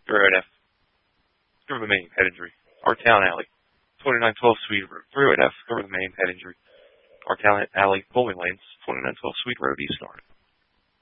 308F. Cover the main head injury. Our Town Alley. 2912 Sweet Road. 308F. Cover the main head injury. Our Town Alley. Bowling Lanes. 2912 Sweet Road, East Orange.